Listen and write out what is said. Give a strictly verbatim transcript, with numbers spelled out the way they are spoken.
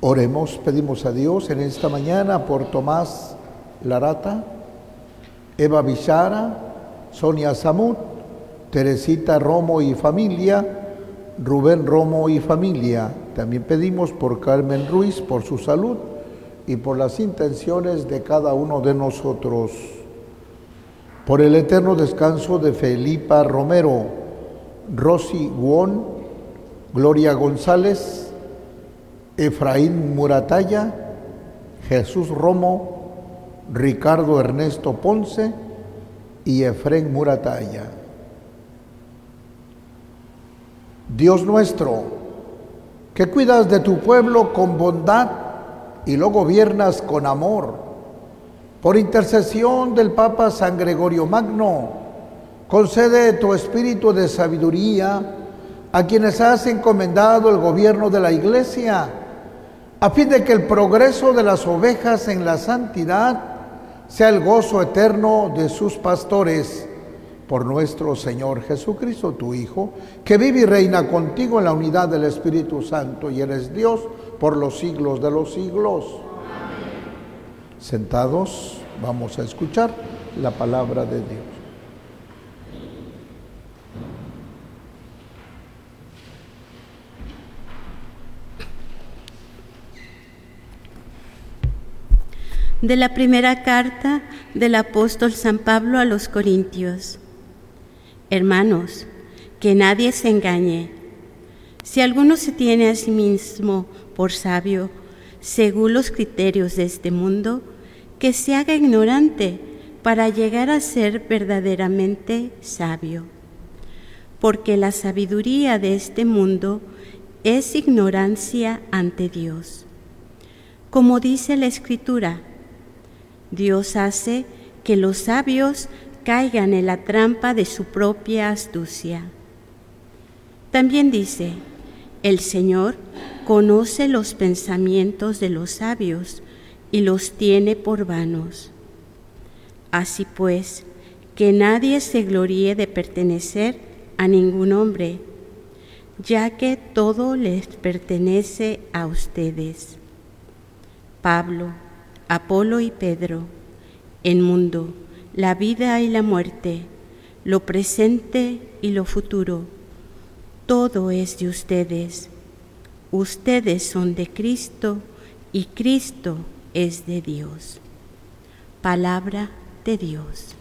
Oremos, pedimos a Dios en esta mañana por Tomás Larata, Eva Bichara, Sonia Samut, Teresita Romo y familia, Rubén Romo y familia. También pedimos por Carmen Ruiz, por su salud y por las intenciones de cada uno de nosotros. Por el eterno descanso de Felipa Romero, Rosy Guón, Gloria González, Efraín Muratalla, Jesús Romo, Ricardo Ernesto Ponce y Efrén Muratalla. Dios nuestro, que cuidas de tu pueblo con bondad y lo gobiernas con amor, por intercesión del Papa San Gregorio Magno, concede tu espíritu de sabiduría a quienes has encomendado el gobierno de la Iglesia, a fin de que el progreso de las ovejas en la santidad sea el gozo eterno de sus pastores. Por nuestro Señor Jesucristo, tu Hijo, que vive y reina contigo en la unidad del Espíritu Santo y eres Dios por los siglos de los siglos. Amén. Sentados, vamos a escuchar la palabra de Dios. De la primera carta del apóstol San Pablo a los Corintios. Hermanos, que nadie se engañe. Si alguno se tiene a sí mismo por sabio, según los criterios de este mundo, que se haga ignorante para llegar a ser verdaderamente sabio. Porque la sabiduría de este mundo es ignorancia ante Dios. Como dice la Escritura, Dios hace que los sabios caigan en la trampa de su propia astucia. También dice, el Señor conoce los pensamientos de los sabios y los tiene por vanos. Así pues, que nadie se gloríe de pertenecer a ningún hombre, ya que todo les pertenece a ustedes. Pablo, Apolo y Pedro, el mundo, la vida y la muerte, lo presente y lo futuro, todo es de ustedes. Ustedes son de Cristo y Cristo es de Dios. Palabra de Dios.